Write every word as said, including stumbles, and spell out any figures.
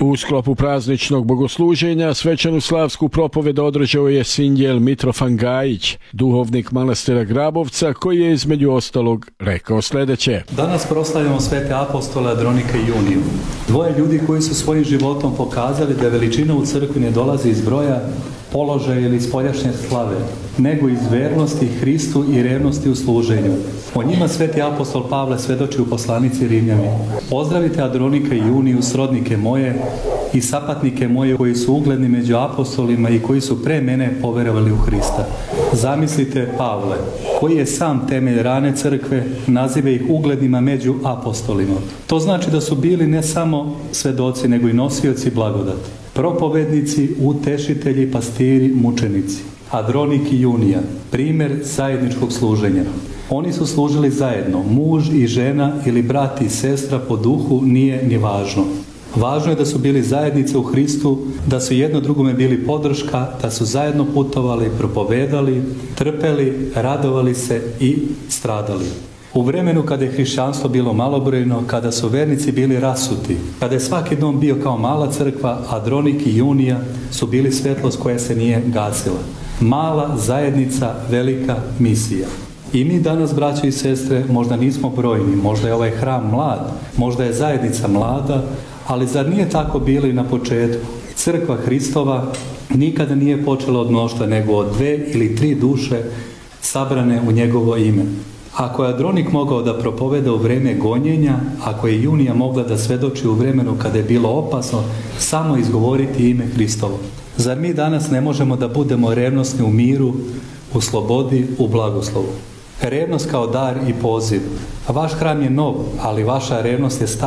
U sklopu prazničnog bogosluženja svečanu slavsku propoved održao je sinjel Mitrofan Gajić, duhovnik manastira Grabovca, koji je između ostalog rekao sljedeće. Danas proslavljamo svete apostole Andronika i Juniju. Dvoje ljudi koji su svojim životom pokazali da veličina u crkvi ne dolazi iz broja, položaja ili spoljašnje slave, nego iz vernosti Hristu i revnosti u služenju. O njima sveti apostol Pavle svedoči u poslanici Rimljani. Pozdravite Andronika i Juniju, srodnike moje i sapatnike moje koji su ugledni među apostolima i koji su pre mene poverovali u Hrista. Zamislite Pavle, koji je sam temelj rane crkve, nazive ih uglednima među apostolima. To znači da su bili ne samo svedoci, nego i nosioci blagodati. Propovednici, utešitelji, pastiri, mučenici. Andronik i Junija, primjer zajedničkog služenja. Oni su služili zajedno, muž i žena ili brat i sestra po duhu nije ni važno. Važno je da su bili zajednice u Hristu, da su jedno drugome bili podrška, da su zajedno putovali, propovedali, trpeli, radovali se i stradali. U vremenu kada je hrišćanstvo bilo malobrojno, kada su vernici bili rasuti, kada je svaki dom bio kao mala crkva, Andronik i Junija su bili svjetlost koja se nije gasila. Mala zajednica, velika misija. I mi danas, braćo i sestre, možda nismo brojni, možda je ovaj hram mlad, možda je zajednica mlada, ali zar nije tako bilo i na početku? Crkva Hristova nikada nije počela od mnoštva, nego od dve ili tri duše sabrane u njegovo ime. Ako je Andronik mogao da propoveda u vreme gonjenja, ako je Junija mogla da svedoči u vremenu kada je bilo opasno samo izgovoriti ime Hristovo, zar mi danas ne možemo da budemo revnosni u miru, u slobodi, u blagoslovu? Revnost kao dar i poziv. Vaš hram je nov, ali vaša revnost je stara.